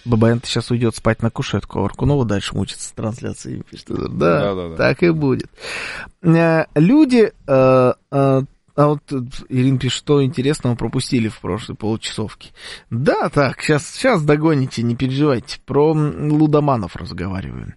ББН сейчас уйдет спать на кушетку, а Варкунова дальше мучится с трансляцией. Да, так и будет. Люди... А вот Ирина пишет, что интересного пропустили в прошлой получасовке. Да, так, сейчас догоните, не переживайте. Про лудоманов разговариваем.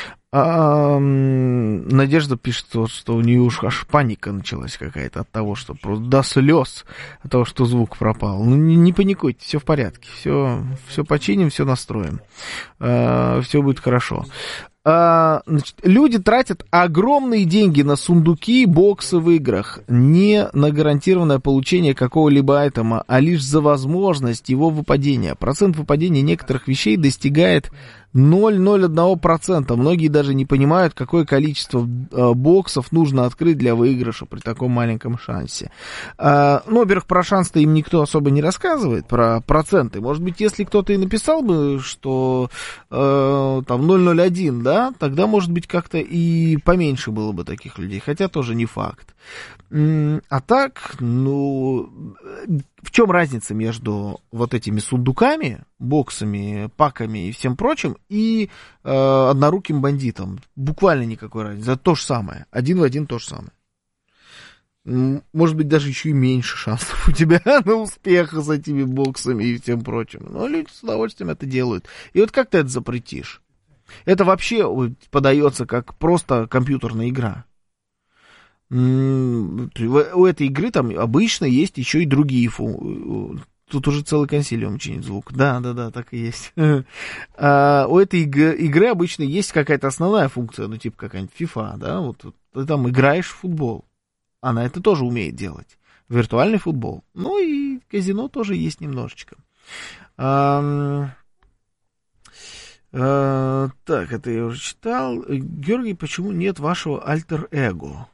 Надежда пишет, что у нее уж аж паника началась какая-то от того, что просто до слез, от того, что звук пропал. Ну, не паникуйте, все в порядке, все починим, все настроим, все будет хорошо. Значит, люди тратят огромные деньги на сундуки, боксы в играх, не на гарантированное получение какого-либо айтема, а лишь за возможность его выпадения. Процент выпадения некоторых вещей достигает 0,01%. Многие даже не понимают, какое количество боксов нужно открыть для выигрыша при таком маленьком шансе. Ну, во-первых, про шанс-то им никто особо не рассказывает, про проценты. Может быть, если кто-то и написал бы, что там 0,01, да, тогда, может быть, как-то и поменьше было бы таких людей, хотя тоже не факт. А так, ну, в чем разница между вот этими сундуками, боксами, паками и всем прочим и одноруким бандитом? Буквально никакой разницы. Это то же самое. Один в один то же самое. Может быть, даже еще и меньше шансов у тебя на успех с этими боксами и всем прочим. Но люди с удовольствием это делают. И вот как ты это запретишь? Это вообще подается как просто компьютерная игра. У этой игры там обычно есть еще и другие Тут уже целый консилиум чинит звук. Да, так и есть. У этой игры обычно есть какая-то основная функция, ну, типа какая-нибудь FIFA, да, вот ты там играешь в футбол. Она это тоже умеет делать. Виртуальный футбол. Ну, и казино тоже есть немножечко. Так, это я уже читал. Георгий, почему нет вашего альтер-эго?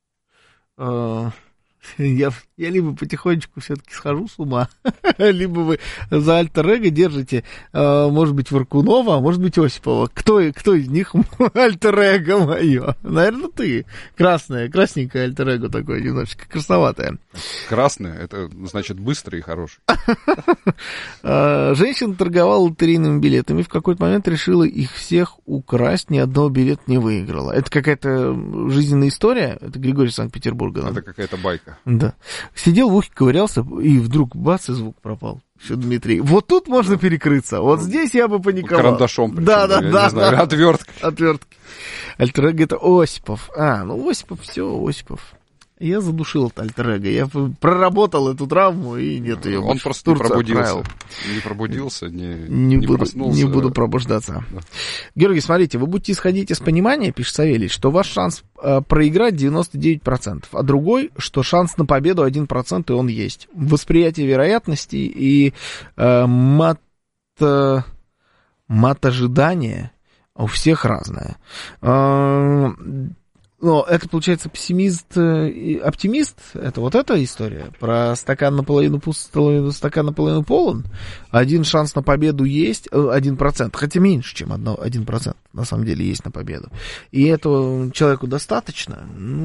Я либо потихонечку все-таки схожу с ума, либо вы за альтер-эго держите, может быть, Варкунова, а может быть, Осипова. Кто из них альтер-эго мое? Наверное, ты. Красненькое альтер-эго такое, немножечко красноватое. Красное, это значит быстрый и хороший. Женщина торговала лотерейными билетами, в какой-то момент решила их всех украсть, ни одного билета не выиграла. Это какая-то жизненная история? Это Григорий Санкт-Петербурга. Это какая-то байка. Да. Сидел в ухе, ковырялся, и вдруг бац, и звук пропал. Все, Дмитрий. Вот тут можно перекрыться. Вот здесь я бы паниковал. Карандашом. Причем, да. Отверткой. Альтер-эго это Осипов. Осипов, все, Осипов. Я задушил это альтер-эго. Я проработал эту травму, и нет ее. Он просто не пробудился, не проснулся. Не буду пробуждаться. Да. Георгий, смотрите, вы будете исходить из понимания, пишет Савелий, что ваш шанс проиграть 99%, а другой, что шанс на победу 1%, и он есть. Восприятие вероятностей и мат-ожидание у всех разное. Но это, получается, пессимист и оптимист. Это вот эта история. Про стакан наполовину пуст, стакан наполовину полон. Один шанс на победу есть, 1%. Хотя меньше, чем 1% на самом деле есть на победу. И этого человеку достаточно.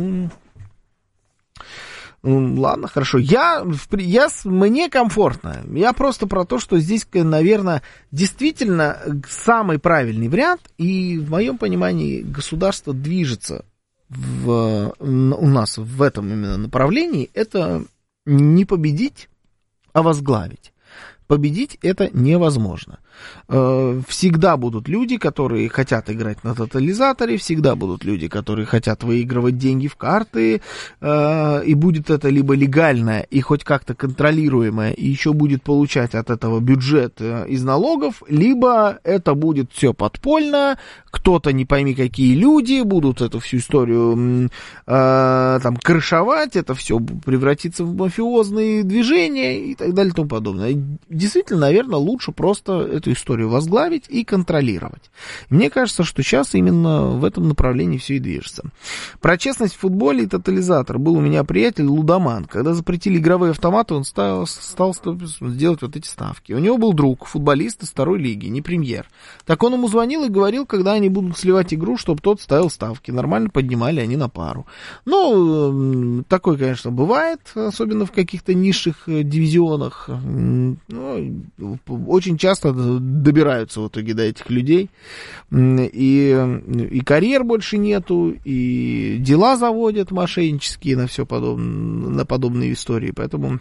Ладно, хорошо. Мне комфортно. Я просто про то, что здесь, наверное, действительно самый правильный вариант. И в моем понимании государство движется у нас в этом именно направлении, это не победить, а возглавить. Победить это невозможно. Всегда будут люди, которые хотят играть на тотализаторе, всегда будут люди, которые хотят выигрывать деньги в карты, и будет это либо легальное и хоть как-то контролируемое, и еще будет получать от этого бюджет из налогов, либо это будет все подпольно, кто-то не пойми какие люди будут эту всю историю там крышевать, это все превратится в мафиозные движения и так далее и тому подобное. Действительно, наверное, лучше просто эту историю возглавить и контролировать. Мне кажется, что сейчас именно в этом направлении все и движется. Про честность в футболе и тотализатор. Был у меня приятель лудоман. Когда запретили игровые автоматы, он стал делать вот эти ставки. У него был друг, футболист из второй лиги, не премьер. Так он ему звонил и говорил, когда они будут сливать игру, чтобы тот ставил ставки. Нормально поднимали они на пару. Ну, такое, конечно, бывает, особенно в каких-то низших дивизионах. Ну, очень часто добираются в итоге до этих людей. И карьер больше нету, и дела заводят мошеннические на все на подобные истории. Поэтому...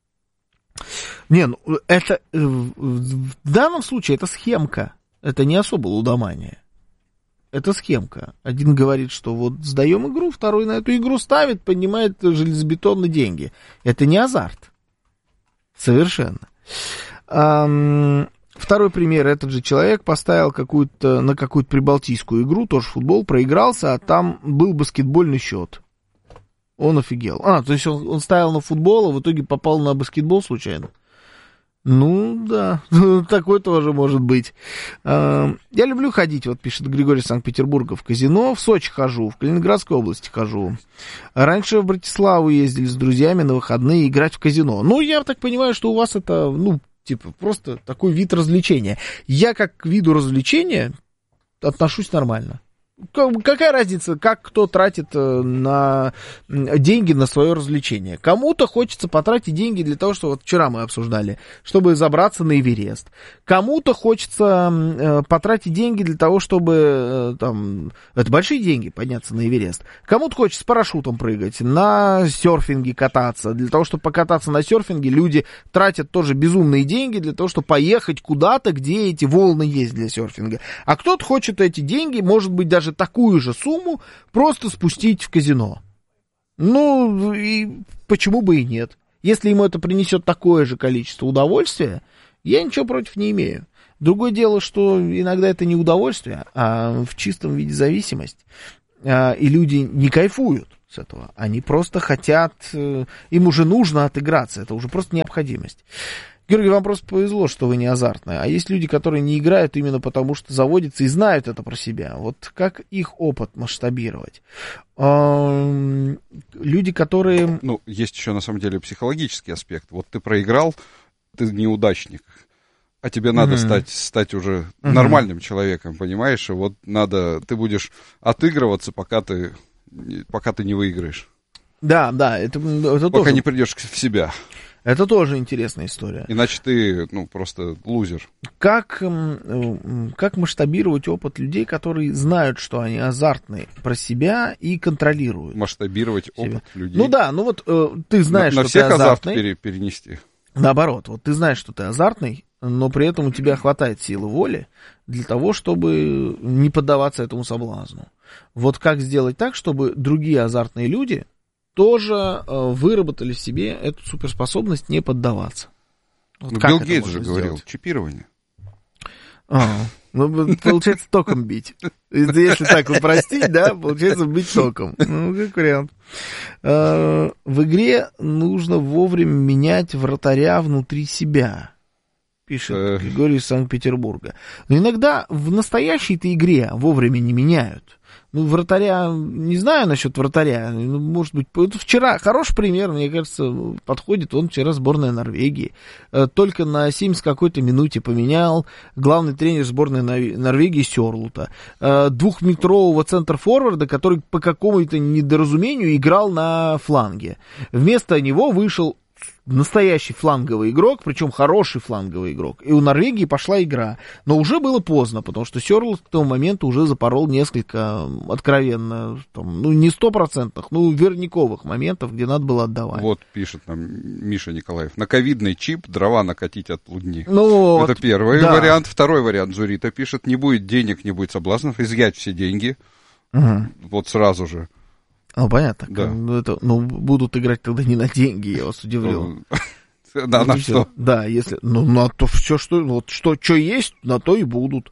это в данном случае это схемка. Это не особо лудомания. Это схемка. Один говорит, что вот сдаем игру, второй на эту игру ставит, поднимает железобетонные деньги. Это не азарт. Совершенно. Второй пример. Этот же человек поставил на какую-то прибалтийскую игру, тоже футбол, проигрался, а там был баскетбольный счет. Он офигел. То есть он ставил на футбол, а в итоге попал на баскетбол случайно? Ну, да, такое тоже может быть. Я люблю ходить, вот пишет Григорий из Санкт-Петербурга, в казино. В Сочи хожу, в Калининградской области хожу. Раньше в Братиславу ездили с друзьями на выходные играть в казино. Ну, я так понимаю, что у вас это, просто такой вид развлечения. Я как к виду развлечения отношусь нормально. Какая разница, как кто тратит деньги на свое развлечение? Кому-то хочется потратить деньги для того, что вот вчера мы обсуждали, чтобы забраться на Эверест. Кому-то хочется потратить деньги для того, чтобы это большие деньги, подняться на Эверест. Кому-то хочется с парашютом прыгать, на серфинге кататься. Для того, чтобы покататься на серфинге, люди тратят тоже безумные деньги для того, чтобы поехать куда-то, где эти волны есть для серфинга. А кто-то хочет эти деньги, может быть, даже такую же сумму просто спустить в казино. И почему бы и нет? Если ему это принесет такое же количество удовольствия, я ничего против не имею. Другое дело, что иногда это не удовольствие, а в чистом виде зависимость. И люди не кайфуют с этого. Они просто хотят, им уже нужно отыграться, это уже просто необходимость. Георгий, вам просто повезло, что вы не азартные. А есть люди, которые не играют именно потому, что заводятся и знают это про себя. Вот как их опыт масштабировать? Люди, которые... Есть еще, на самом деле, психологический аспект. Вот ты проиграл, ты неудачник. А тебе надо стать уже нормальным человеком, понимаешь? И вот ты будешь отыгрываться, пока ты не выиграешь. Да, это пока тоже... не придешь в себя. Это тоже интересная история. Иначе ты, просто лузер. Как масштабировать опыт людей, которые знают, что они азартные про себя и контролируют? Масштабировать опыт людей? Ты знаешь, что ты азартный. На всех азарт перенести. Наоборот, ты знаешь, что ты азартный, но при этом у тебя хватает силы воли для того, чтобы не поддаваться этому соблазну. Вот как сделать так, чтобы другие азартные люди тоже выработали в себе эту суперспособность не поддаваться. Билл Гейтс же говорил, чипирование. Получается, током бить. Если так упростить, получается бить током. Как вариант. В игре нужно вовремя менять вратаря внутри себя, пишет Григорий из Санкт-Петербурга. Но иногда в настоящей-то игре вовремя не меняют. Вратаря, не знаю насчет вратаря, может быть, вчера, хороший пример, мне кажется, подходит, вчера сборная Норвегии, только на 70 какой-то минуте поменял главный тренер сборной Норвегии Сёрлута, 2-метрового центр-форварда, который по какому-то недоразумению играл на фланге. Вместо него вышел настоящий фланговый игрок, причем хороший фланговый игрок. И у Норвегии пошла игра. Но уже было поздно, потому что Сёрлут к тому моменту уже запорол несколько откровенно, не 100%, верняковых моментов, где надо было отдавать. Вот пишет нам Миша Николаев. На ковидный чип дрова накатить от лудни. Это первый вариант. Второй вариант Зурита пишет. Не будет денег, не будет соблазнов. Изъять все деньги. Вот сразу же. Понятно. Да. Будут играть тогда не на деньги, я вас удивлю. На что? Да, если... на то все, что есть, на то и будут.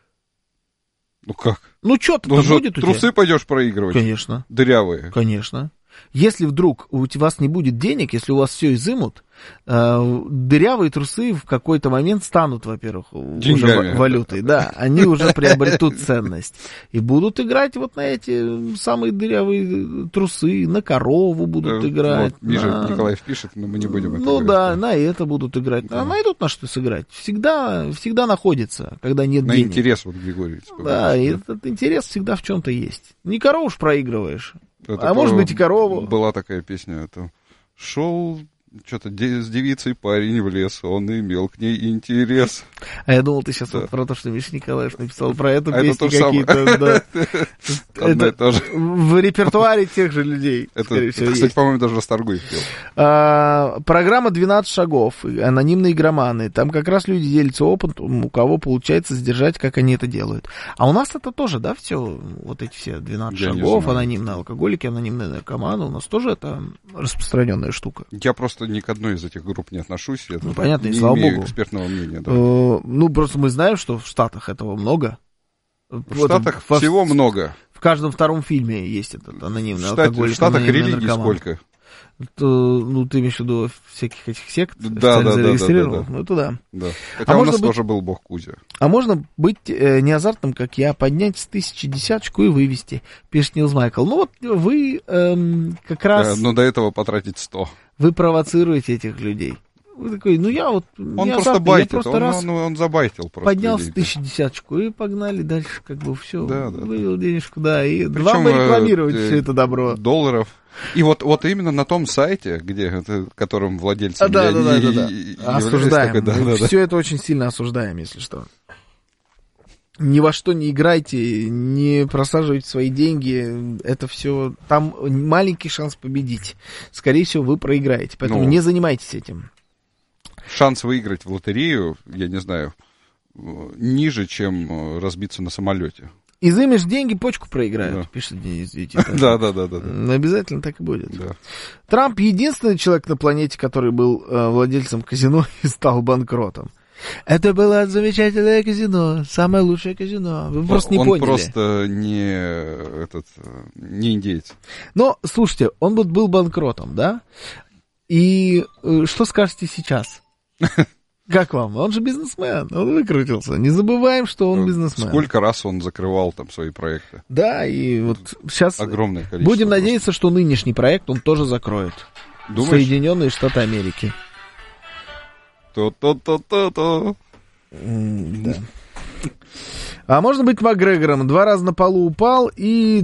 Как? Что-то будет у тебя. Трусы пойдешь проигрывать? Конечно. Дырявые? Конечно. Если вдруг у вас не будет денег, если у вас все изымут, дырявые трусы в какой-то момент станут, во-первых, уже валютой. Да, они уже приобретут ценность. И будут играть вот на эти самые дырявые трусы, на корову будут играть. Вот, Миша Николаев пишет, но мы не будем это говорить. На это будут играть. А найдут на что сыграть. Всегда находится, когда нет денег. На интерес, Григорий. Да, и этот интерес всегда в чем-то есть. Не корову ж проигрываешь. Может быть, и корову. Была такая песня, это шел что-то с девицей парень в лес, он имел к ней интерес. А я думал, ты сейчас вот про то, что Миша Николаев написал про эту Это песню то же какие-то. Да. Одно и то же. В репертуаре тех же людей, скорее всего, кстати, есть. по-моему, даже Расторгуев пел. Программа «12 шагов», анонимные игроманы. Там как раз люди делятся опытом, у кого получается сдержать, как они это делают. А у нас это тоже, да, все, вот эти все 12 Я не шагов, знаю. анонимные алкоголики, анонимные наркоманы, у нас тоже это распространенная штука. Я просто ни к одной из этих групп не отношусь. Я Ну, понятно, и не слава имею богу. экспертного мнения. Да. Ну, просто мы знаем, что в Штатах этого много. В Штатах всего много. В каждом втором фильме есть этот анонимный В алкоголик, Штатах анонимный религий наркоман. сколько? Ну, ты имеешь в виду всяких этих сект? Да, официально да, зарегистрировал? да. Ну, это да. Да. Хотя у можно нас быть- тоже был бог Кузя. А можно быть не азартным, как я, поднять с 1000 десяточку и вывести, пишет Нилс Майкл. Ну, вот вы как раз, Но до этого потратить 100. вы провоцируете этих людей. Вы такой, ну, я вот Он не просто азартный, байтит. я просто раз Он забайтил просто. поднял с людей. 1000 десяточку и погнали дальше, как бы все, Да, да. вывел денежку, да, и Причем, вам бы рекламировать все это добро. Долларов. И вот именно на том сайте, которым владельцем Да. являюсь Осуждаем. такой, да. Все это очень сильно осуждаем, если что. Ни во что не играйте, не просаживайте свои деньги. Это все. Там маленький шанс победить. Скорее всего, вы проиграете. Поэтому Ну. не занимайтесь этим. Шанс выиграть в лотерею, я не знаю, ниже, чем разбиться на самолете. Изымешь деньги, почку проиграют, Да. пишет Денис Витин. Да. Обязательно так и будет. Да. Трамп единственный человек на планете, который был владельцем казино и стал банкротом. Это было замечательное казино, самое лучшее казино. Вы просто не Он поняли. просто не индеец. Но, слушайте, он вот был банкротом, да? И что скажете сейчас? Как вам? Он же бизнесмен, он выкрутился. Не забываем, что он бизнесмен. Сколько раз он закрывал там свои проекты? Да, и вот сейчас Огромное количество. будем просто. надеяться, что нынешний проект он тоже закроет. Думаешь? Соединенные Штаты Америки. То-то-то-то-то. Да. А можно быть Макгрегором? 2 раза на полу упал и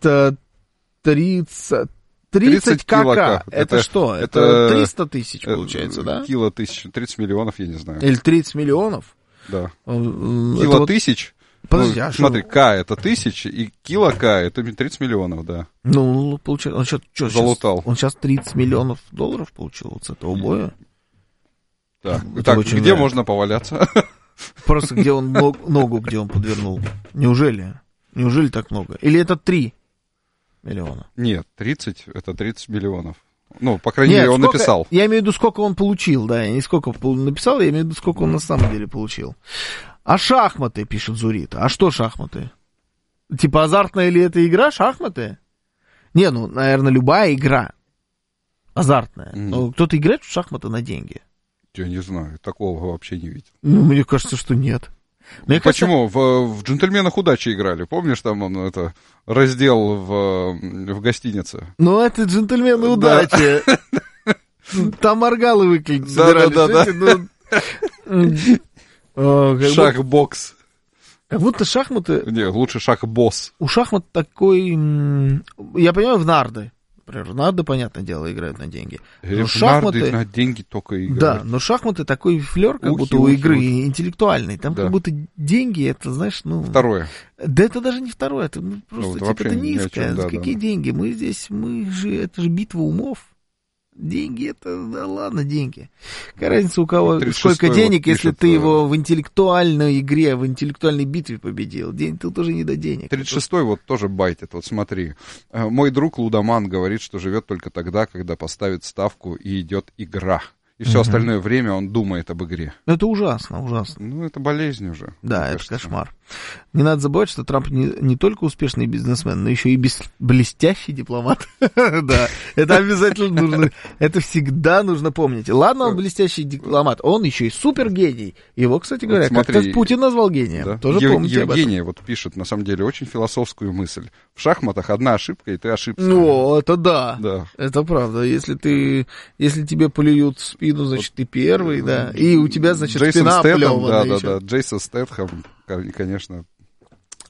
30 кк. Это что? Это 300 тысяч, получается, да? Кило тысяч, 30 миллионов, я не знаю. Или 30 миллионов? Да. Это Кило вот- тысяч? Подожди, Ну, а смотри, что? К это 1000, и кило К это 30 миллионов, да. Ну, получается, он сейчас, Залутал. он сейчас 30 миллионов долларов получил вот с этого боя. Так, Это так очень где вряд ли. можно поваляться? Просто где он ногу, где он подвернул. Неужели? Неужели так много? Или это 3 миллиона? Нет, 30, это 30 миллионов. Ну, по крайней мере, он сколько- написал. Я имею в виду, сколько он получил, да, я не сколько написал, я имею в виду, сколько он на самом деле получил. А шахматы, пишет Зурита. А что шахматы? Типа азартная ли это игра, шахматы? Не, ну, наверное, любая игра азартная. Но кто-то играет в шахматы на деньги? Я не знаю, такого вообще не видел. Ну, мне кажется, что нет. Мне кажется, Почему? В «Джентльменах удачи» играли. Помнишь, там он это раздел в гостинице? ну, это джентльмены удачи. Там моргалы выклеить Да. собирались. Шах-бокс. Как будто шахматы... Не, лучше шах-босс. У шахмат такой... Я понимаю, в нарды. Например, в нарды, понятное дело, играют на деньги. Но В нарды на деньги только играют. Да, но шахматы такой флер, как Ухи, будто у ухи, игры ухи. интеллектуальный. Там Да. как будто деньги, это, знаешь, ну... Второе. Да это даже не второе, это просто, это типа, вообще это ни о низкое. чем, да, Какие да. деньги? Это же битва умов. Деньги, это, да ладно, деньги. Какая разница у кого, 36-й сколько денег, вот если пишет, ты его в интеллектуальной игре, в интеллектуальной битве победил. День тут уже не до денег. 36-й вот тоже байтит, вот смотри. Мой друг Лудоман говорит, что живет только тогда, когда поставит ставку и идет игра. И все остальное время он думает об игре. Это ужасно, ужасно. Ну, это болезнь уже. Да, мне это кажется. кошмар. Не надо забывать, что Трамп не только успешный бизнесмен, но еще и блестящий дипломат. Да, это обязательно нужно, это всегда нужно помнить. Ладно, он блестящий дипломат, он еще и супергений. Его, кстати говоря, смотри, как-то Путин назвал гением. Да. Тоже помните об этом. Евгения вот пишет, на самом деле, очень философскую мысль. В шахматах одна ошибка, и ты ошибся. Ну, это да. Да. Это правда. Если тебе плюют в спину, значит, ты первый, да. И у тебя, значит, Джейсон спина Стэтхэм, оплевана да. еще. Джейсон Стэтхэм, конечно,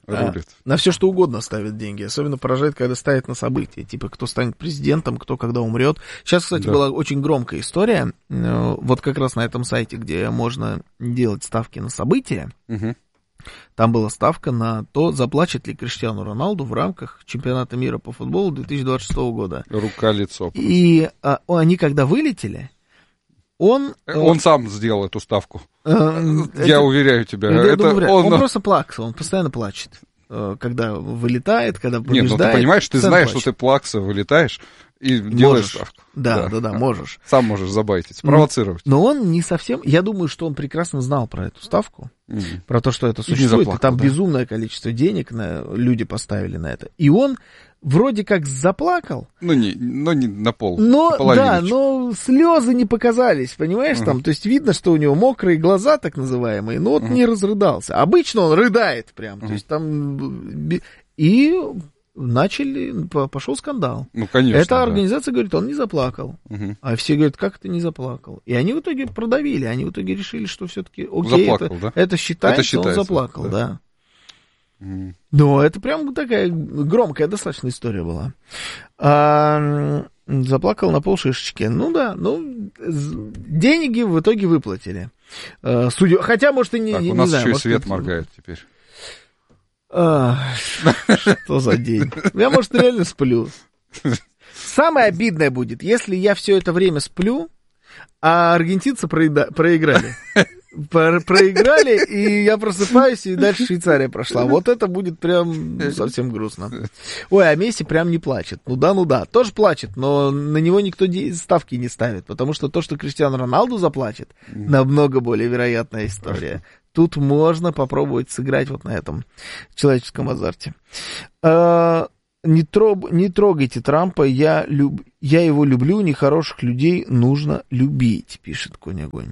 рулит. На все что угодно ставят деньги. Особенно поражает, когда ставят на события. Типа, кто станет президентом, кто когда умрет. Сейчас, кстати, была очень громкая история. Вот как раз на этом сайте, где можно делать ставки на события. Там была ставка на то, заплачет ли Криштиану Роналду в рамках чемпионата мира по футболу 2026 года. Рука-лицо. И они когда вылетели, он сам сделал эту ставку. Я уверяю тебя. Он просто плакса, он постоянно плачет. Когда вылетает, когда побеждает. Нет, ну ты понимаешь, ты знаешь, что ты плакса, вылетаешь и делаешь ставку. Да, можешь. Сам можешь забайтить, спровоцировать. Но он не совсем... Я думаю, что он прекрасно знал про эту ставку, про то, что это существует, и там безумное количество денег люди поставили на это. И он вроде как заплакал. Ну, не на пол. Да, но слезы не показались, понимаешь, там, то есть видно, что у него мокрые глаза, так называемые, но вот не разрыдался. Обычно он рыдает прям, то есть там... И пошел скандал. Ну, конечно. Эта организация говорит, он не заплакал. А все говорят, как ты не заплакал? И они в итоге продавили, они в итоге решили, что все-таки окей, заплакал, это считается, он заплакал, да. Но это прям такая громкая достаточно история была. Заплакал на полшишечки. Ну да, деньги в итоге выплатили. Хотя, может, и не знаю. У нас еще и свет моргает теперь. Что за день? Я, может, реально сплю. Самое обидное будет, если я все это время сплю, а аргентинцы проиграли. Проиграли, и я просыпаюсь, и дальше Швейцария прошла. Вот это будет прям совсем грустно. Ой, а Месси прям не плачет. Ну да, тоже плачет, но на него никто ставки не ставит, потому что то, что Криштиану Роналду заплачет, намного более вероятная история. Тут можно попробовать сыграть вот на этом человеческом азарте. Не трогайте Трампа, я его люблю, нехороших людей нужно любить, пишет Конь-Огонь.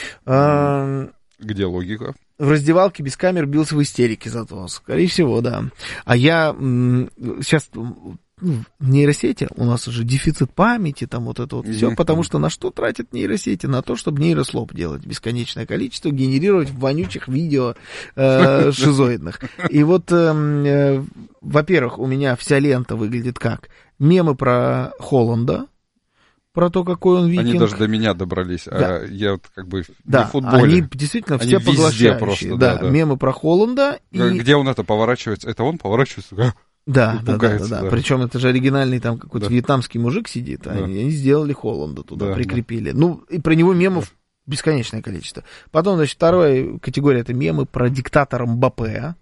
Где логика? В раздевалке без камер бился в истерике зато, скорее всего, да. А я сейчас... нейросети, у нас уже дефицит памяти, там вот это вот все, потому что на что тратят нейросети? На то, чтобы нейрослоп делать, бесконечное количество, генерировать вонючих видео шизоидных. И вот, во-первых, у меня вся лента выглядит как? Мемы про Холланда, про то, какой он викинг. Они даже до меня добрались, да. А я вот как бы да, в футболе. Они действительно все поглощающие. Просто, да, мемы про Холланда. Где он это поворачивается? Это он поворачивается? Да. Причем это же оригинальный там какой-то вьетнамский мужик сидит, они сделали Холланда туда, прикрепили. Ну, и про него мемов бесконечное количество. Потом, значит, вторая категория — это мемы про диктатора Мбаппе.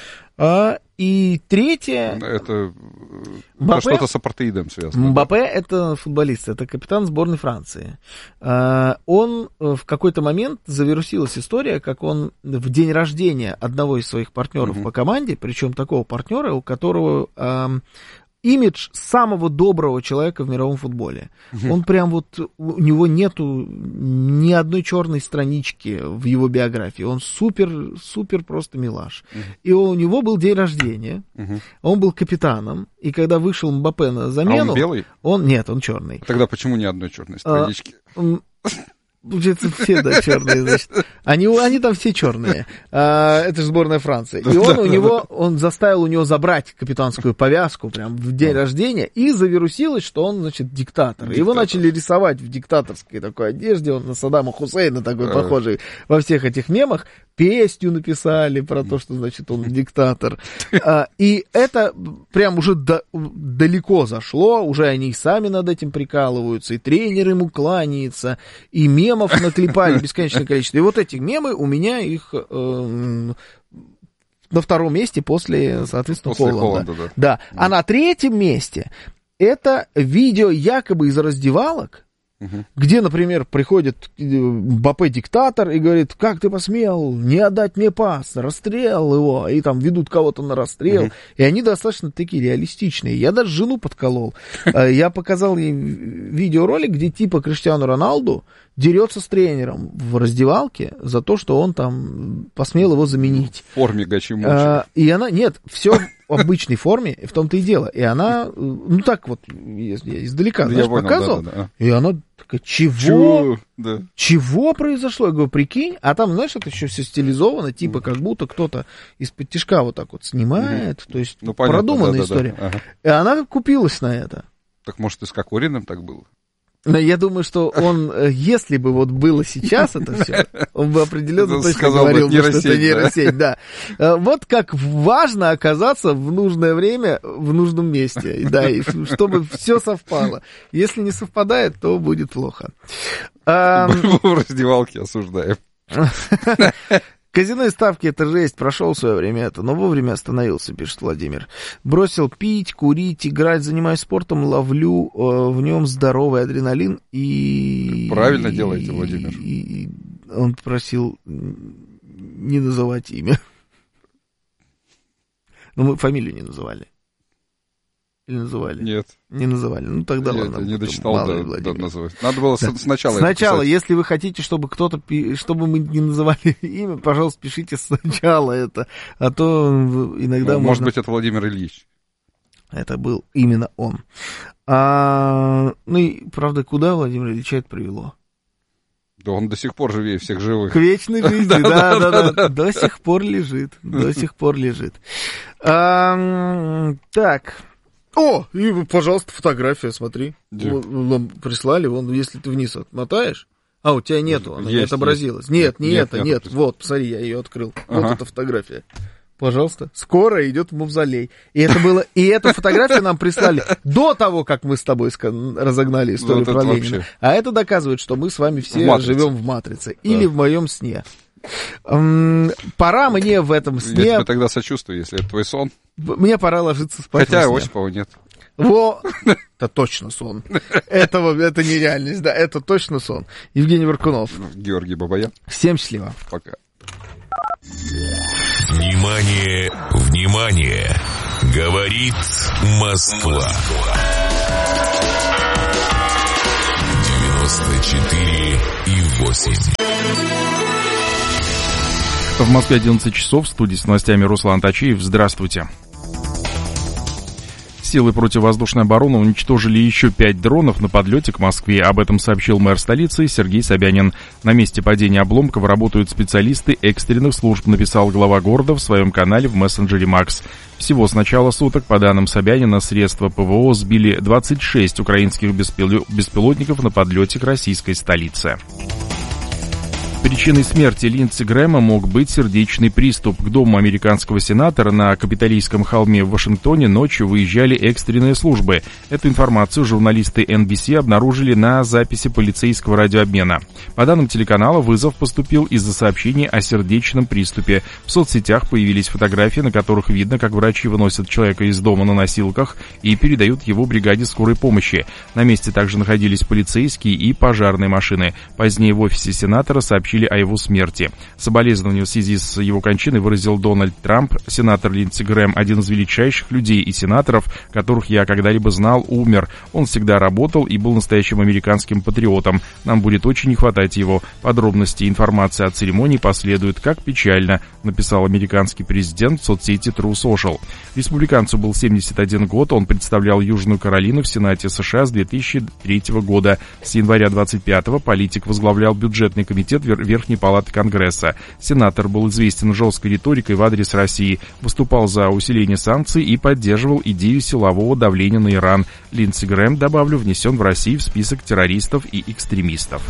И третье... Это что-то с апартеидом связано. Мбаппе — это футболист, это капитан сборной Франции. Он в какой-то момент завирусилась история, как он в день рождения одного из своих партнеров по команде, причем такого партнера, у которого... имидж самого доброго человека в мировом футболе. Он прям вот, у него нету ни одной черной странички в его биографии. Он супер просто милаш. И у него был день рождения, он был капитаном, и когда вышел Мбаппе на замену... А он белый? Нет, он черный. Тогда почему ни одной черной странички? Получается, все, да, черные, значит. Они там все черные. Это же сборная Франции. И он заставил у него забрать капитанскую повязку прям в день рождения, и завирусилось, что он, значит, диктатор. Его начали рисовать в диктаторской такой одежде, он на Саддама Хусейна такой похожий во всех этих мемах. Песню написали про то, что, значит, он диктатор. И это прям уже далеко зашло, уже они и сами над этим прикалываются, и тренер ему кланяется, и мемов наклепали бесконечное количество. И вот эти мемы у меня их на втором месте после, соответственно, Холланда. Да. А на третьем месте это видео якобы из раздевалок, где, например, приходит Мбаппе-диктатор и говорит: как ты посмел не отдать мне пас, расстрел его, и там ведут кого-то на расстрел, и они достаточно такие реалистичные. Я даже жену подколол. Я показал ей видеоролик, где типа Криштиану Роналду дерется с тренером в раздевалке за то, что он там посмел его заменить. В форме гачи-мучи. И она, нет, все в обычной форме, в том-то и дело. И она, ну так вот, я издалека, знаешь, понял, показывал, да. И она такая, чего? Да. Чего произошло? Я говорю, прикинь, а там, знаешь, это еще все стилизовано, типа как будто кто-то из-под тишка вот так вот снимает, то есть ну, понятно, продуманная история. Да. Ага. И она купилась на это. Так может и с Кокориным так было? Но я думаю, что он, если бы вот было сейчас это все, он бы определенно точно говорил, что это нейросеть, да. Вот как важно оказаться в нужное время в нужном месте, да, и чтобы все совпало. Если не совпадает, то будет плохо. В раздевалке осуждаем. Казино и ставки — это жесть, прошел в свое время это, но вовремя остановился, пишет Владимир. Бросил пить, курить, играть, занимаюсь спортом, ловлю в нем здоровый адреналин и... Правильно делаете, Владимир. И он просил не называть имя. Но мы фамилию не называли. Или называли? Нет. Не называли. Ну, тогда я ладно. Не дочитал, да, называть. Надо было сначала Сначала, если вы хотите, чтобы чтобы мы не называли имя, пожалуйста, пишите сначала это. А то иногда можно... Может быть, это Владимир Ильич. Это был именно он. Ну и, правда, куда Владимира Ильича это привело? Да он до сих пор живее всех живых. К вечной жизни, да. До сих пор лежит. До сих пор лежит. Так. О, и, пожалуйста, фотография, смотри. Нам прислали, вон, если ты вниз отмотаешь. А, у тебя нету, она не отобразилась. Нет, вот, посмотри, я ее открыл. Вот эта фотография. Пожалуйста. Скоро идет в мавзолей. И эту фотографию нам прислали до того, как мы с тобой разогнали историю про Ленина. А это доказывает, что мы с вами все живем в матрице. Или в моем сне. Пора мне в этом сне... Я тебе тогда сочувствую, если это твой сон. Мне пора ложиться спать. Хотя Осипова нет. Это точно сон. Это не реальность, да, это точно сон. Евгений Варкунов. Георгий Бабаян. Всем счастливо. Пока. Внимание, внимание! Говорит Москва. 94,8. В Москве 11 часов, в студии с новостями Руслан Тачиев. Здравствуйте. Силы противовоздушной обороны уничтожили еще 5 дронов на подлете к Москве. Об этом сообщил мэр столицы Сергей Собянин. На месте падения обломков работают специалисты экстренных служб, написал глава города в своем канале в мессенджере Макс. Всего с начала суток, по данным Собянина, средства ПВО сбили 26 украинских беспилотников на подлете к российской столице. Причиной смерти Линдси Грэма мог быть сердечный приступ. К дому американского сенатора на Капитолийском холме в Вашингтоне ночью выезжали экстренные службы. Эту информацию журналисты NBC обнаружили на записи полицейского радиообмена. По данным телеканала, вызов поступил из-за сообщений о сердечном приступе. В соцсетях появились фотографии, на которых видно, как врачи выносят человека из дома на носилках и передают его бригаде скорой помощи. На месте также находились полицейские и пожарные машины. Позднее в офисе сенатора сообщили о его смерти. Соболезнования в связи с его кончиной выразил Дональд Трамп. Сенатор Линдси Грэм, один из величайших людей и сенаторов, которых я когда-либо знал, умер. Он всегда работал и был настоящим американским патриотом. Нам будет очень не хватать его. Подробности и информация о церемонии последуют. Как печально, написал американский президент в соцсети True Social. Республиканцу был 71 год. Он представлял Южную Каролину в Сенате США с 2003 года. С января 25-го политик возглавлял бюджетный комитет Верхней палаты Конгресса. Сенатор был известен жесткой риторикой в адрес России, выступал за усиление санкций и поддерживал идею силового давления на Иран. Линдси Грэм, добавлю, внесен в Россию в список террористов и экстремистов.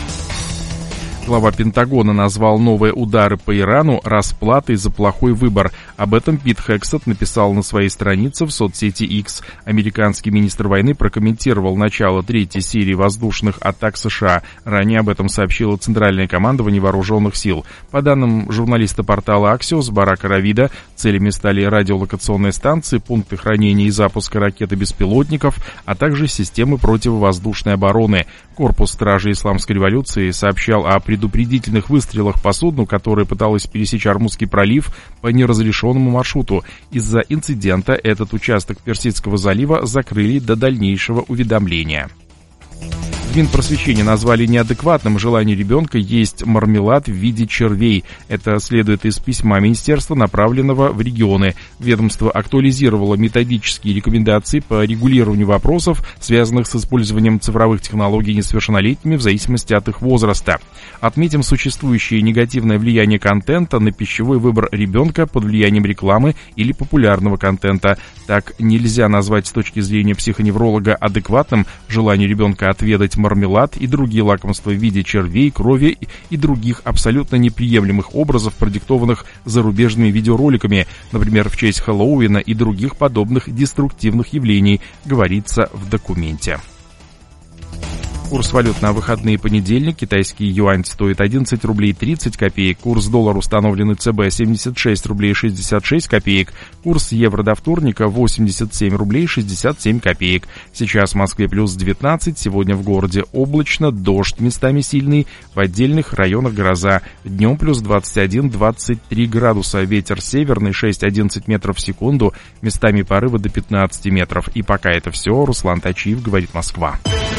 Глава Пентагона назвал новые удары по Ирану расплатой за плохой выбор. Об этом Пит Хексет написал на своей странице в соцсети X. Американский министр войны прокомментировал начало третьей серии воздушных атак США. Ранее об этом сообщило Центральное командование вооруженных сил. По данным журналиста портала Axios Барака Равида, целями стали радиолокационные станции, пункты хранения и запуска ракет и беспилотников, а также системы противовоздушной обороны. Корпус стражей исламской революции сообщал о предупредительных выстрелах по судну, которое пыталось пересечь Ормузский пролив по неразрешенному маршруту. Из-за инцидента этот участок Персидского залива закрыли до дальнейшего уведомления. В Минпросвещении назвали неадекватным желание ребенка есть мармелад в виде червей. Это следует из письма министерства, направленного в регионы. Ведомство актуализировало методические рекомендации по регулированию вопросов, связанных с использованием цифровых технологий несовершеннолетними в зависимости от их возраста. Отметим существующее негативное влияние контента на пищевой выбор ребенка под влиянием рекламы или популярного контента. Так нельзя назвать с точки зрения психоневролога адекватным желание ребенка отведать мармелад и другие лакомства в виде червей, крови и других абсолютно неприемлемых образов, продиктованных зарубежными видеороликами, например, в честь Хэллоуина и других подобных деструктивных явлений, говорится в документе. Курс валют на выходные понедельник. Китайский юань стоит 11 рублей 30 копеек. Курс доллара, установленный ЦБ, 76 рублей 66 копеек. Курс евро до вторника 87 рублей 67 копеек. Сейчас в Москве плюс 19. Сегодня в городе облачно, дождь местами сильный. В отдельных районах гроза. Днем плюс 21-23 градуса. Ветер северный 6-11 метров в секунду. Местами порывы до 15 метров. И пока это все. Руслан Тачиев, говорит Москва.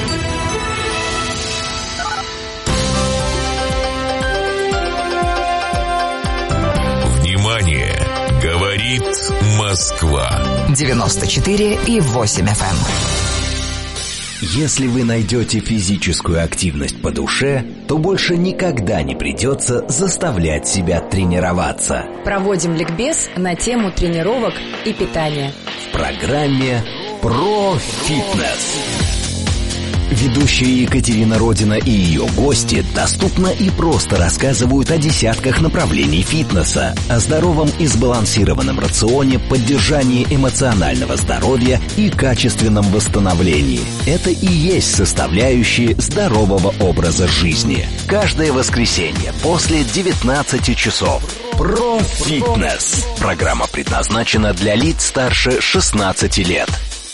Говорит Москва. 94,8 FM. Если вы найдете физическую активность по душе, то больше никогда не придется заставлять себя тренироваться. Проводим ликбез на тему тренировок и питания. В программе «Про фитнес». Ведущая Екатерина Родина и ее гости доступно и просто рассказывают о десятках направлений фитнеса, о здоровом и сбалансированном рационе, поддержании эмоционального здоровья и качественном восстановлении. Это и есть составляющие здорового образа жизни. Каждое воскресенье после 19 часов. Про фитнес. Программа предназначена для лиц старше 16 лет.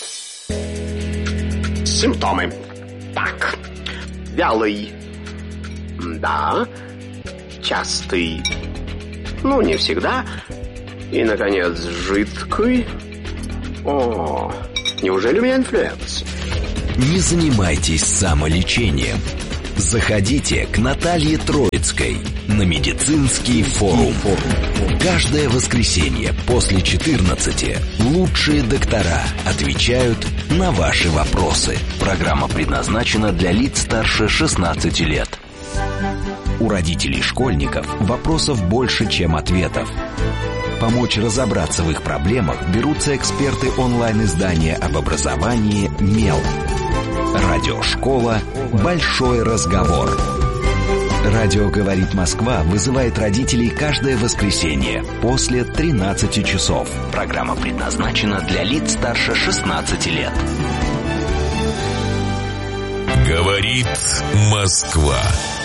Симптомы. Так, вялый, да, частый, ну не всегда, и, наконец, жидкий. О, неужели у меня инфлюенс? Не занимайтесь самолечением. Заходите к Наталье Троицкой на медицинский форум. Каждое воскресенье после 14 лучшие доктора отвечают на ваши вопросы. Программа предназначена для лиц старше 16 лет. У родителей школьников вопросов больше, чем ответов. Помочь разобраться в их проблемах берутся эксперты онлайн-издания об образовании «Мел». Радиошкола «Большой разговор». Радио «Говорит Москва» вызывает родителей каждое воскресенье после 13 часов. Программа предназначена для лиц старше 16 лет. Говорит Москва.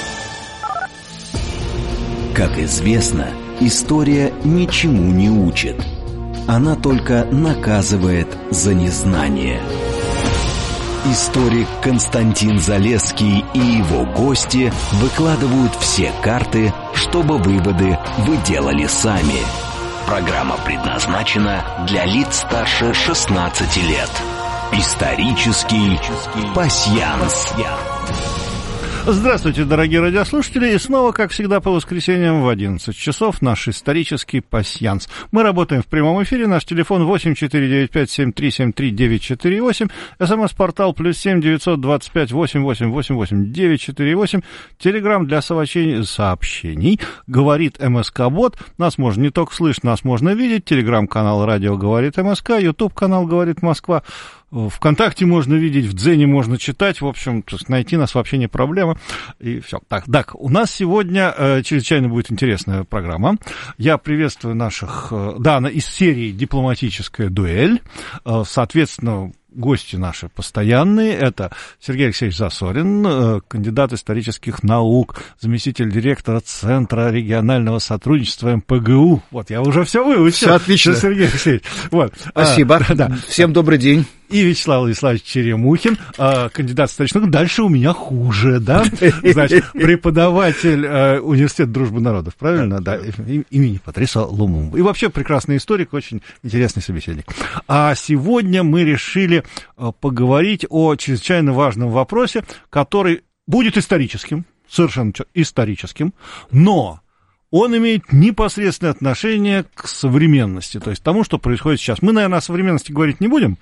Как известно, история ничему не учит. Она только наказывает за незнание. Историк Константин Залесский и его гости выкладывают все карты, чтобы выводы вы делали сами. Программа предназначена для лиц старше 16 лет. Исторический пасьянс. Здравствуйте, дорогие радиослушатели, и снова, как всегда, по воскресеньям в 11 часов наш исторический пасьянс. Мы работаем в прямом эфире, наш телефон 8495-7373-948, СМС-портал +7 925 8888 948, телеграмм для сообщений, говорит МСК-бот, нас можно не только слышать, нас можно видеть, телеграм-канал «Радио говорит МСК», ютуб-канал «Говорит Москва». ВКонтакте можно видеть, в Дзене можно читать, в общем, найти нас вообще не проблема, и все. Так, у нас сегодня чрезвычайно будет интересная программа. Я приветствую наших, из серии «Дипломатическая дуэль», соответственно, гости наши постоянные, это Сергей Алексеевич Засорин, кандидат исторических наук, заместитель директора Центра регионального сотрудничества МПГУ. Вот, я уже все выучил. Все отлично. Сергей Алексеевич. Вот. Спасибо. Всем добрый день. И Вячеслав Владиславович Черемухин, кандидат исторических наук. Дальше у меня хуже, да? Значит, преподаватель Университета дружбы народов, правильно? Да, имени Патриса Лумумбы. И вообще прекрасный историк, очень интересный собеседник. А сегодня мы решили поговорить о чрезвычайно важном вопросе, который будет историческим, совершенно историческим, но он имеет непосредственное отношение к современности, то есть тому, что происходит сейчас. Мы, наверное, о современности говорить не будем,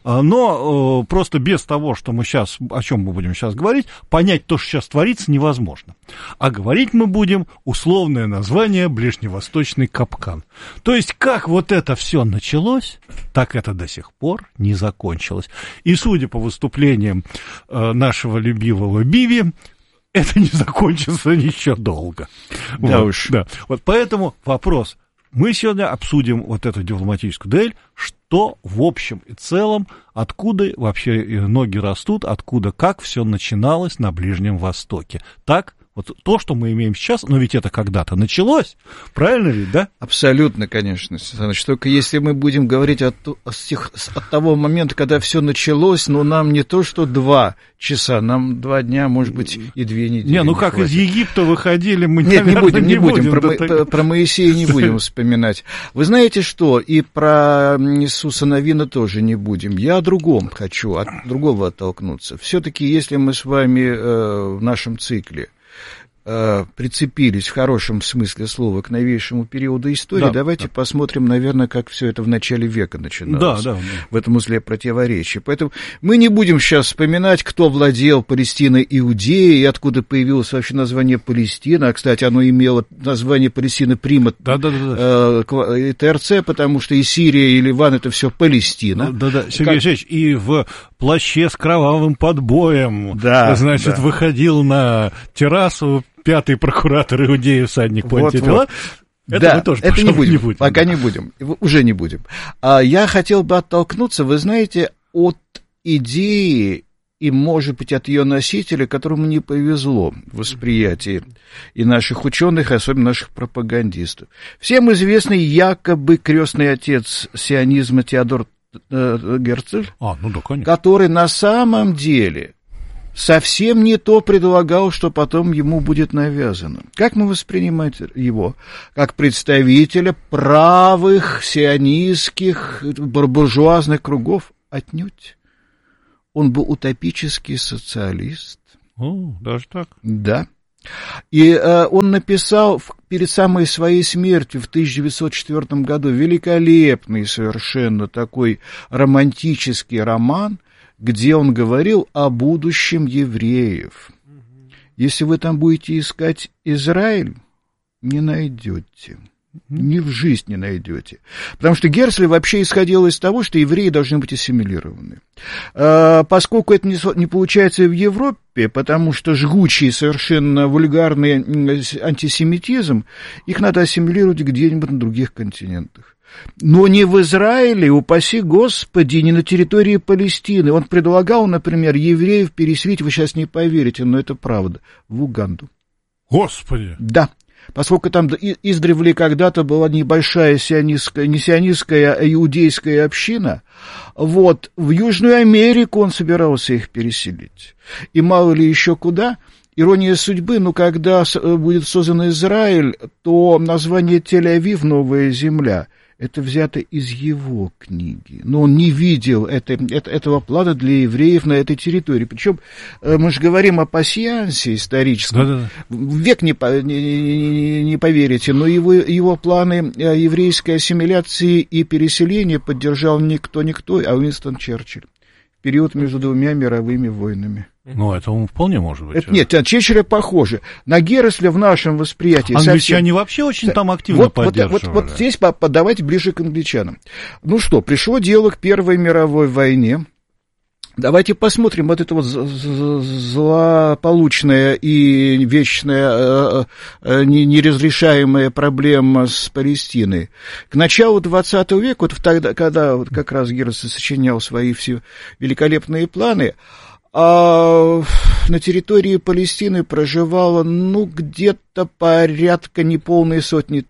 но просто без того, что мы сейчас, о чем мы будем сейчас говорить, понять то, что сейчас творится, невозможно. А говорить мы будем условное название «Ближневосточный капкан». То есть, как вот это все началось, так это до сих пор не закончилось. И судя по выступлениям нашего любимого Биви, это не закончится еще долго. Да вот, уж. Да. Вот поэтому вопрос. Мы сегодня обсудим вот эту дипломатическую дуэль, что в общем и целом, откуда вообще ноги растут, откуда, как все начиналось на Ближнем Востоке. Так? Вот то, что мы имеем сейчас, но ведь это когда-то началось, правильно ведь, да? Абсолютно, конечно. Значит, только если мы будем говорить от того момента, когда все началось, но нам не то, что 2 часа, нам 2 дня, может быть, и 2 недели. Не, ну как хватит. из Египта выходили, мы, Нет, наверное, не будем. Да, Про Моисея не будем вспоминать. Вы знаете что? И про Иисуса Навина тоже не будем. Я о другом хочу, от другого оттолкнуться. Все-таки, если мы с вами в нашем цикле прицепились в хорошем смысле слова к новейшему периоду истории, да, давайте посмотрим, наверное, как все это в начале века начиналось. Да. В этом узле противоречия. Поэтому мы не будем сейчас вспоминать, кто владел Палестиной, Иудеей, и откуда появилось вообще название Палестина. А, кстати, оно имело название Палестины Примат и ТРЦ, потому что и Сирия, и Ливан — это все Палестина. Да, Сергей Алексеевич, и в плаще с кровавым подбоем, выходил на террасу 5-й прокуратор Иудеи, всадник Понтия Пилат. Это мы тоже это не будем. Пока не будем. Уже не будем. Я хотел бы оттолкнуться, вы знаете, от идеи и, может быть, от ее носителя, которому не повезло в восприятии и наших ученых, и особенно наших пропагандистов. Всем известный якобы крестный отец сионизма Теодор Герцль, который на самом деле совсем не то предлагал, что потом ему будет навязано. Как мы воспринимаем его? Как представителя правых сионистских буржуазных кругов? Отнюдь. Он был утопический социалист. Даже так? Да. И он написал перед самой своей смертью в 1904 году великолепный совершенно такой романтический роман, где он говорил о будущем евреев. Если вы там будете искать Израиль, не найдете. Ни в жизнь не найдете. Потому что Герцль вообще исходил из того, что евреи должны быть ассимилированы. Поскольку это не получается и в Европе, потому что жгучий, совершенно вульгарный антисемитизм, их надо ассимилировать где-нибудь на других континентах. Но не в Израиле, упаси Господи, не на территории Палестины. Он предлагал, например, евреев переселить, вы сейчас не поверите, но это правда, в Уганду. Господи! Да. Поскольку там издревле когда-то была небольшая не сионистская, а иудейская община, вот, в Южную Америку он собирался их переселить. И мало ли еще куда. Ирония судьбы, когда будет создан Израиль, то название Тель-Авив, Новая Земля, это взято из его книги. Но он не видел этого плана для евреев на этой территории. Причем мы же говорим о пасьянсе историческом. Да. Век не поверите, но его планы еврейской ассимиляции и переселения поддержал никто, а Уинстон Черчилль. В период между 2 мировыми войнами. Ну, это вполне может быть. Нет, Черчилля похоже. На Герцля в нашем восприятии англичане вообще очень там активно поддерживали. Вот здесь давайте ближе к англичанам. Ну что, пришло дело к Первой мировой войне. Давайте посмотрим вот это вот злополучная и вечная неразрешаемая проблема с Палестиной. К началу 20 века, вот тогда, когда вот как раз Герцль сочинял свои все великолепные планы, на территории Палестины проживало, где-то порядка неполной 100 000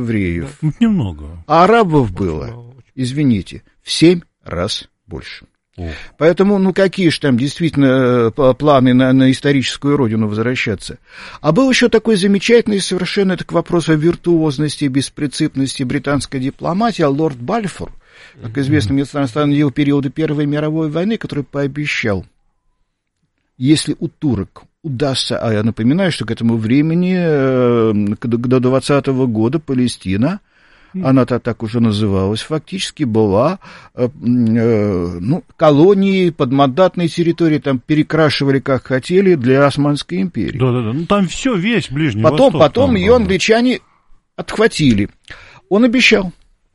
евреев. Немного. А арабов было, извините, в 7 раз больше. Поэтому, ну, какие же там действительно планы на историческую родину возвращаться. А был еще такой замечательный совершенно, это к вопросу о виртуозности и беспринципности британской дипломатии, лорд Бальфур, как известно, иностранный периода Первой мировой войны, который пообещал, если у турок удастся, а я напоминаю, что к этому времени, до 20-го года Палестина, она-то так уже называлась, фактически была колонией, подмандатной территории, там перекрашивали как хотели для Османской империи. Да-да-да, ну там все, весь Ближний Восток. Потом ее англичане отхватили. Он обещал.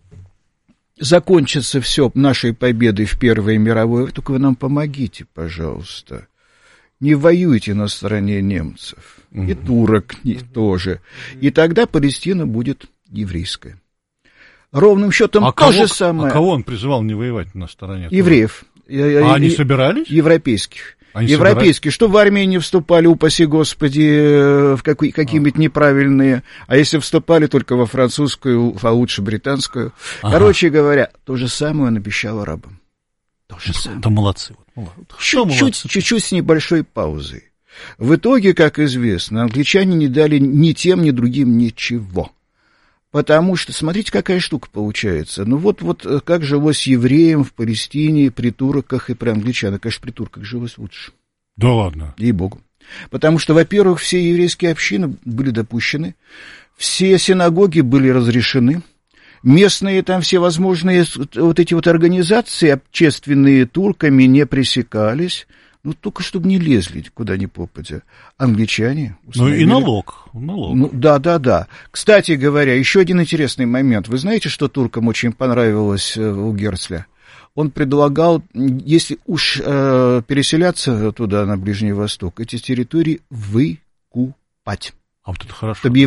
Закончится все нашей победой в Первой мировой, только вы нам помогите, пожалуйста. Не воюйте на стороне немцев, и турок тоже. И тогда Палестина будет еврейская. Ровным счетом то же самое. А кого он призывал не воевать на стороне? Евреев. А они собирались? Европейских. Европейские, что в армии не вступали, упаси Господи, в какие-нибудь неправильные, а если вступали только во французскую, а лучше британскую. Короче говоря, то же самое он обещал арабам. То же самое. Да молодцы. Чуть-чуть с небольшой паузой. В итоге, как известно, англичане не дали ни тем, ни другим ничего. Потому что, смотрите, какая штука получается. Ну вот как жилось евреям в Палестине, при турках и при англичанах. Конечно, при турках жилось лучше. Да ладно. Ей-богу. Потому что, во-первых, все еврейские общины были допущены, все синагоги были разрешены, местные там все возможные вот эти вот организации общественные турками не пресекались. Ну, только чтобы не лезли куда ни попадя. Англичане установили... Ну, и налог. Ну, да. Кстати говоря, еще один интересный момент. Вы знаете, что туркам очень понравилось у Герцля? Он предлагал, если уж переселяться туда, на Ближний Восток, эти территории выкупать. А вот это хорошо. Чтобы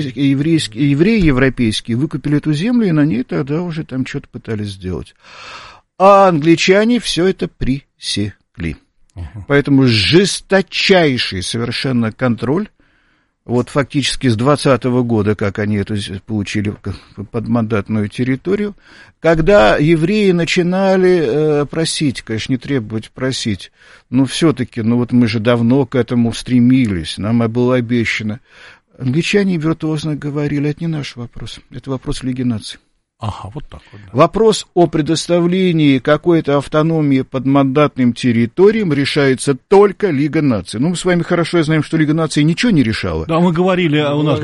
евреи европейские выкупили эту землю, и на ней тогда уже там что-то пытались сделать. А англичане все это пресекли. Поэтому жесточайший совершенно контроль, вот фактически с 20-го года, как они это получили подмандатную территорию, когда евреи начинали просить, конечно, не требовать, просить, но все-таки, вот мы же давно к этому стремились, нам было обещано. Англичане виртуозно говорили, это не наш вопрос, это вопрос Лиги наций. Ага, вот так вот. Да. Вопрос о предоставлении какой-то автономии подмандатным территориям решается только Лига наций. Мы с вами хорошо знаем, что Лига наций ничего не решала. Да, мы говорили, у нас